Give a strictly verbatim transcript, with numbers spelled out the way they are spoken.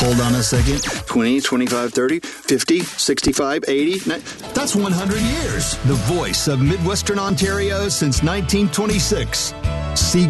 Hold on a second. twenty, twenty-five, thirty, fifty, sixty-five, eighty. That's one hundred years. The voice of Midwestern Ontario since nineteen twenty-six. See